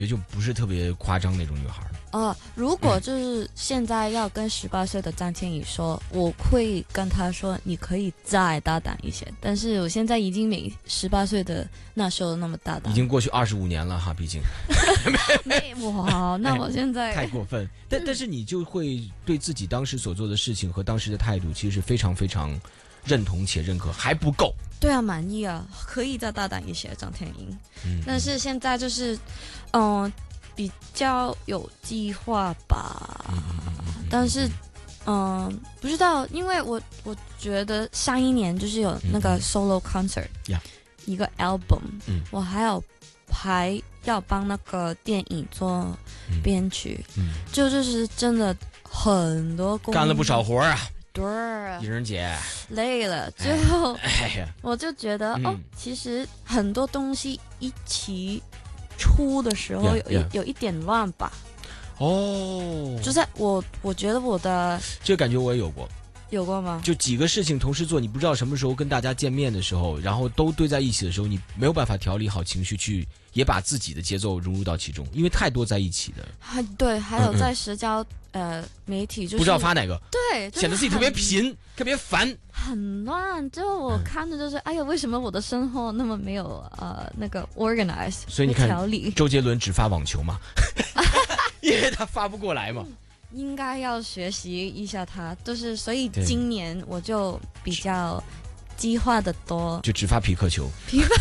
也就不是特别夸张那种女孩。 如果就是现在要跟18岁的张天宇说，我会跟他说你可以再大胆一些，但是我现在已经没18岁的那时候那么大胆， 已经过去25年了哈，毕竟哇，那我现在太过分。但是你就会对自己当时所做的事情和当时的态度，其实是非常非常认同且认可，还不够。 对啊，满意啊，可以再大胆一些，张天英。但是现在就是，比较有计划吧。但是，不知道，因为我觉得上一年就是有那个 solo concert，一个 album，我还要帮那个电影做编曲，就是真的很多工， 干了不少活啊。 对， 怡人姐累了之后，我就觉得其实很多东西一起出的时候有一点乱吧。就是我觉得我的这个感觉我也有过吗？就几个事情同时做，你不知道什么时候跟大家见面的时候，然后都堆在一起的时候，你没有办法调理好情绪，去也把自己的节奏融入到其中，因为太多在一起的。 对，还有在社交媒体，就是不知道发哪个， 对， 显得自己特别贫，特别烦， 很乱。就我看着就是，哎呀，为什么我的生活那么没有那个 organize？ 所以你看， 条理。 周杰伦只发网球嘛，因为他发不过来嘛。 应该要学习一下他，就是所以今年我就比较计划的多， 就只发匹克球。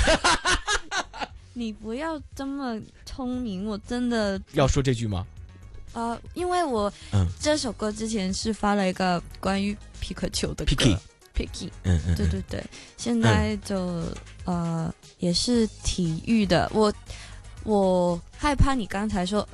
你不要这么聪明，我真的要说这句吗？ 因为我这首歌之前是发了一个关于匹克球的歌 ，Picky， 对，现在就也是体育的，我害怕你刚才说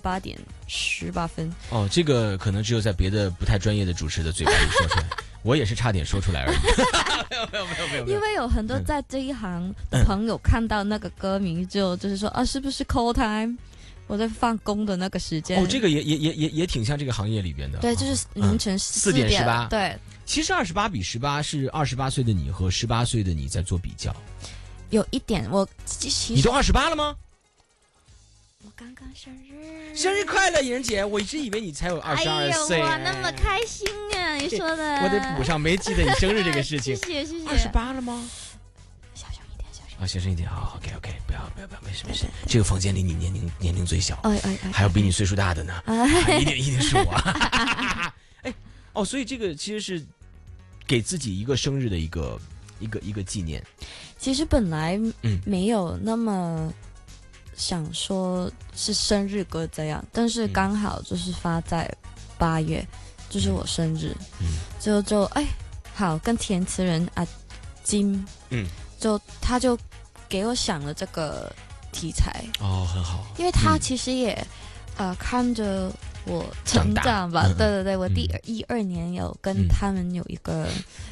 28.18分。 这个可能只有在别的不太专业的主持的嘴巴里说出来，我也是差点说出来而已。没有。 因为有很多在这一行的朋友看到那个歌名就是说是不是 call time？ 我在放工的那个时间。这个也挺像这个行业里边的。 对，就是凌晨4点 18。 对， 其实28:18是28岁的你和18岁的你在做比较。 有一点， 你都28了吗？ 我刚刚生日， 生日快乐，怡人姐！我一直以为你才有22岁。 哇，那么开心啊！你说的， 我得补上，没记得你生日这个事情。 谢谢。 28了吗？ 小声一点。 小声一点。好 ，OK， 不要，没事。这个房间里你年龄最小，还有比你岁数大的呢，一定是我。所以这个其实是给自己一个生日的一个纪念。 其实本来没有那么想说是生日歌这样，但是刚好就是发在8月，就是我生日，就好，跟填词人阿金，他就给我想了这个题材。 很好， 因为他其实也看着我成长吧。对，我第12年有跟他们有一个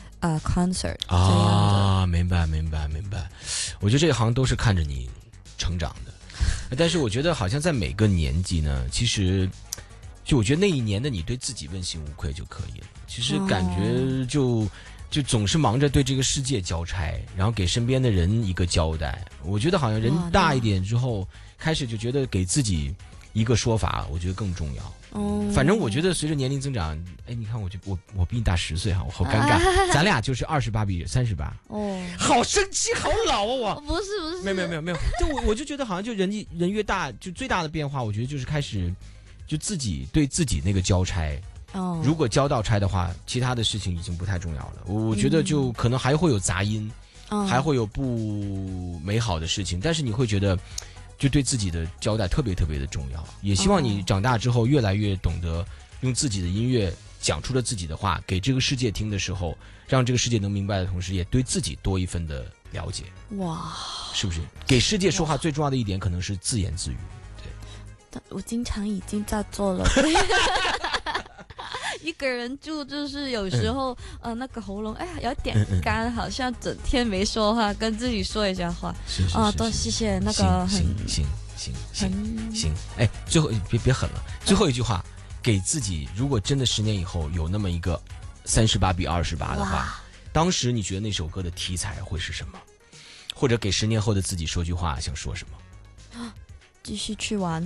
concert 这样的。 明白。我觉得这一行都是看着你成长的。但是我觉得好像在每个年纪呢，其实就我觉得那一年的你对自己问心无愧就可以了。其实感觉就总是忙着对这个世界交差，然后给身边的人一个交代。我觉得好像人大一点之后，开始就觉得给自己一个说法，我觉得更重要。反正我觉得随着年龄增长，你看我比你大10岁哈，我好尴尬。咱俩就是28:38。好生气，好老啊！我不是， 没有。就我就觉得好像就人越大，就最大的变化，我觉得就是开始就自己对自己那个交差。如果交到差的话，其他的事情已经不太重要了。我觉得就可能还会有杂音，还会有不美好的事情，但是你会觉得就对自己的交代特别特别的重要。也希望你长大之后越来越懂得用自己的音乐讲出了自己的话给这个世界听的时候，让这个世界能明白的同时，也对自己多一份的了解。哇，是不是给世界说话最重要的一点可能是自言自语？对， 但我经常已经在做了。一个人住就是有时候那个喉咙有点干，好像整天没说话，跟自己说一下话。 是多谢谢那个行。最后别狠了，最后一句话，给自己如果真的10年以后有那么一个38:28的话，当时你觉得那首歌的题材会是什么？或者给10年后的自己说句话，想说什么？ 继续去玩。